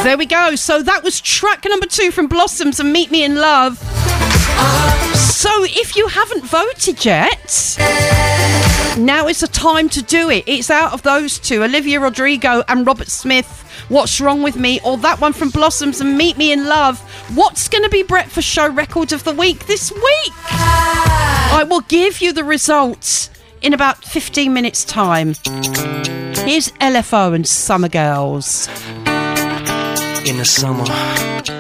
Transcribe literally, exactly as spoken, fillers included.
There we go. So that was track number two from Blossoms and Meet Me in Love. So if you haven't voted yet, now is the time to do it. It's out of those two, Olivia Rodrigo and Robert Smith, What's Wrong With Me, or that one from Blossoms and Meet Me in Love. What's going to be Breakfast Show Record of the Week this week? I will give you the results in about fifteen minutes time. Here's L F O and Summer Girls. In the summer,